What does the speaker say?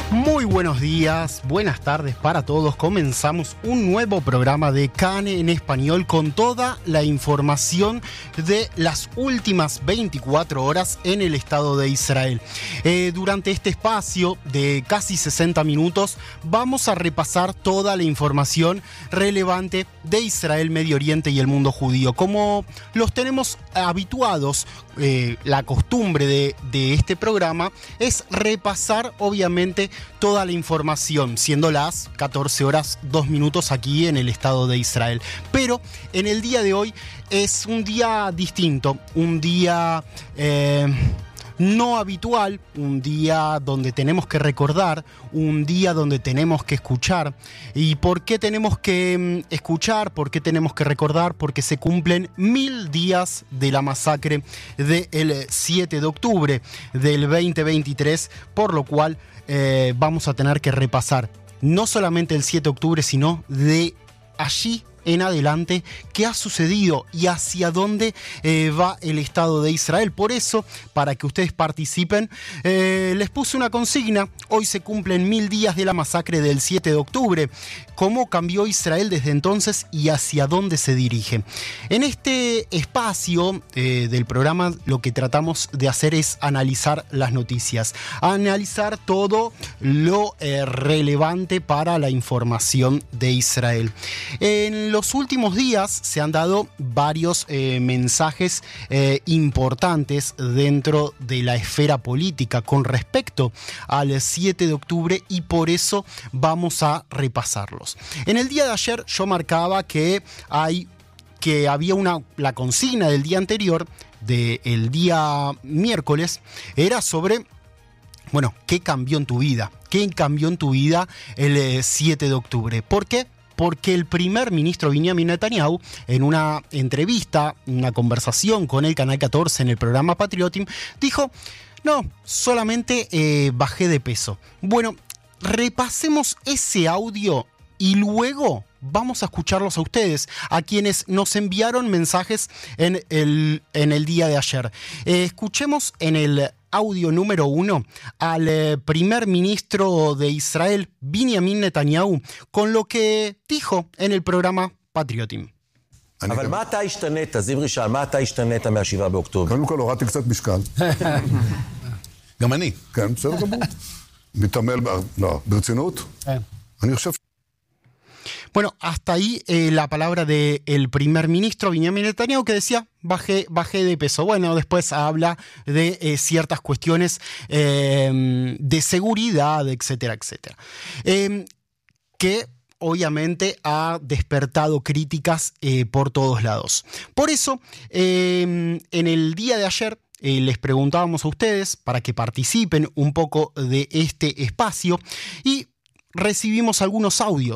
Muy buenos días, buenas tardes para todos. Comenzamos un nuevo programa de Kan en español con toda la información de las últimas 24 horas en el Estado de Israel. Durante este espacio de casi 60 minutos vamos a repasar toda la información relevante de Israel, Medio Oriente y el mundo judío. Como los tenemos habituados, la costumbre de este programa es repasar obviamente toda la información, siendo las 14 horas 2 minutos aquí en el Estado de Israel. Pero en el día de hoy es un día distinto, un día no habitual, un día donde tenemos que recordar, un día donde tenemos que escuchar. ¿Y por qué tenemos que escuchar? ¿Por qué tenemos que recordar? Porque se cumplen 1000 días de la masacre del 7 de octubre del 2023, por lo cual vamos a tener que repasar no solamente el 7 de octubre, sino de allí en adelante qué ha sucedido y hacia dónde va el Estado de Israel. Por eso, para que ustedes participen, les puse una consigna. Hoy se cumplen 1000 días de la masacre del 7 de octubre. ¿Cómo cambió Israel desde entonces y hacia dónde se dirige? En este espacio del programa lo que tratamos de hacer es analizar las noticias, analizar todo lo relevante para la información de Israel. En los últimos días se han dado varios mensajes importantes dentro de la esfera política con respecto al 7 de octubre y por eso vamos a repasarlos. En el día de ayer yo marcaba que había la consigna del día anterior, del día miércoles, era sobre, bueno, ¿qué cambió en tu vida? ¿Qué cambió en tu vida el 7 de octubre? ¿Por qué? Porque el primer ministro Benjamin Netanyahu, en una entrevista, una conversación con el Canal 14 en el programa Patriotim, dijo, no, solamente bajé de peso. Bueno, repasemos ese audio y luego vamos a escucharlos a ustedes, a quienes nos enviaron mensajes en el día de ayer. Escuchemos en el audio número 1 al primer ministro de Israel, Benjamin Netanyahu, con lo que dijo en el programa Patriotim. אבל מה אתה השתנית? זמרי שאל, מה אתה השתנית מה-7 באוקטובר? קודם כל הורדתי קצת משקל. גם אני. כן, בסדר גמור. מתעמל, לא, ברצינות? אני חושב... Bueno, hasta ahí la palabra del primer ministro Benjamin Netanyahu, que decía, bajé de peso. Bueno, después habla de ciertas cuestiones de seguridad, etcétera, etcétera. Que obviamente ha despertado críticas por todos lados. Por eso, en el día de ayer, les preguntábamos a ustedes para que participen un poco de este espacio y recibimos algunos audios